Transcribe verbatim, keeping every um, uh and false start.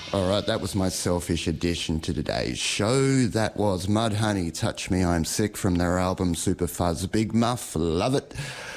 All right, that was my selfish addition to today's show. That was Mudhoney, Touch Me, I'm Sick from their album Super Fuzz. Big Muff, love it.